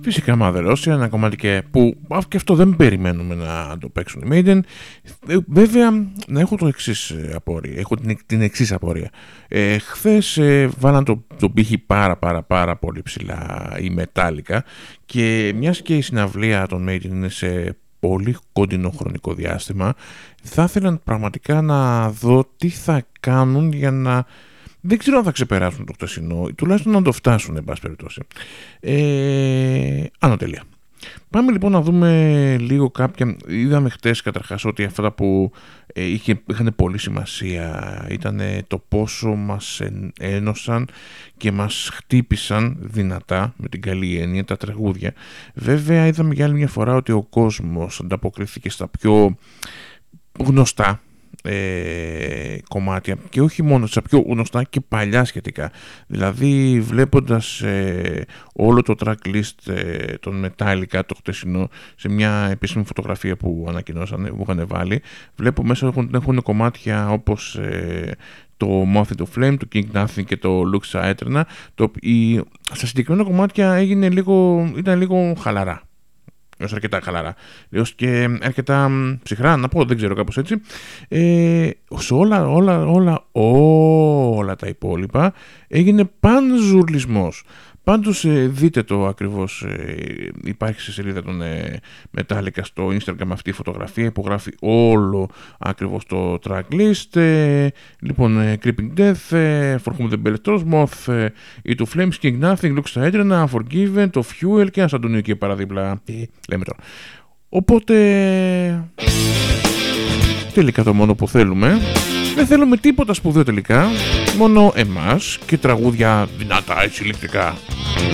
Φυσικά Mother Russia, ένα κομμάτι που και αυτό δεν περιμένουμε να το παίξουν οι Maiden. Βέβαια, να έχω το εξής απορία. Έχω την εξής απορία. Χθες βάλαν το πύχη πάρα πολύ ψηλά η Metallica, και μιας και η συναυλία των Maiden είναι σε πολύ κοντινό χρονικό διάστημα, θα ήθελα πραγματικά να δω τι θα κάνουν για να... Δεν ξέρω αν θα ξεπεράσουν το χτεσινό, τουλάχιστον να το φτάσουν, εν πάση περιπτώσει. Άνω τελεία. Πάμε λοιπόν να δούμε λίγο κάποια... Είδαμε χτες καταρχάς ότι αυτά που είχαν πολύ σημασία ήταν το πόσο μας ένωσαν και μας χτύπησαν δυνατά, με την καλή έννοια, τα τραγούδια. Βέβαια είδαμε για άλλη μια φορά ότι ο κόσμος ανταποκρίθηκε στα πιο γνωστά κομμάτια, και όχι μόνο στα πιο γνωστά και παλιά σχετικά. Δηλαδή βλέποντας όλο το tracklist των Metallica το χτεσινό σε μια επίσημη φωτογραφία που ανακοινώσανε, που είχαν βάλει, βλέπω μέσα έχουν κομμάτια όπως το Moth to Flame, το King Nothing και το Lux Aeterna. Στα συγκεκριμένα κομμάτια ήταν λίγο χαλαρά. Έως αρκετά χαλαρά, έως και αρκετά ψυχρά, να πω, δεν ξέρω, κάπως έτσι. Σε όλα τα υπόλοιπα έγινε πανζουρλισμός. Πάντως δείτε το ακριβώς, υπάρχει σε σελίδα των Metallica στο Instagram αυτή η φωτογραφία που γράφει όλο ακριβώς το tracklist. Λοιπόν, Creeping Death, For Whom the Bell Tolls, Moth to Flames, King Nothing, Lux Aeterna, Unforgiven, το Fuel και ένα Αντωνίου και παραδίπλα. Λέμε τώρα. Οπότε τελικά το μόνο που θέλουμε, δεν θέλουμε τίποτα σπουδαίο τελικά, μόνο εμάς και τραγούδια δυνατά, έτσι ηλεκτρικά.